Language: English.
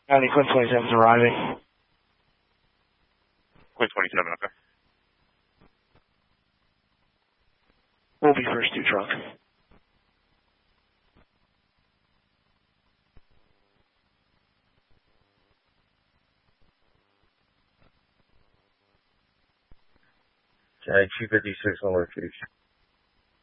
Quinn 27's arriving. Quinn 27, okay. We'll be first to trunk. Okay, 256 on location.